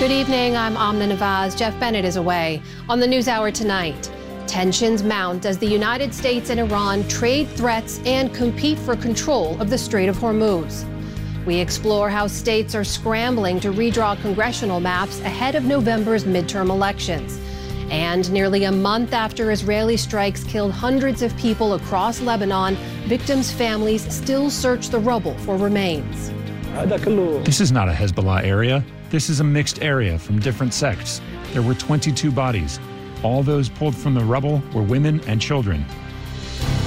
Good evening, I'm Amna Nawaz. Jeff Bennett is away. On the NewsHour tonight, tensions mount as the United States and Iran trade threats and compete for control of the Strait of Hormuz. We explore how states are scrambling to redraw congressional maps ahead of November's midterm elections. And nearly a month after Israeli strikes killed hundreds of people across Lebanon, victims' families still search the rubble for remains. This is not a Hezbollah area. This is a mixed area from different sects. There were 22 bodies. All those pulled from the rubble were women and children.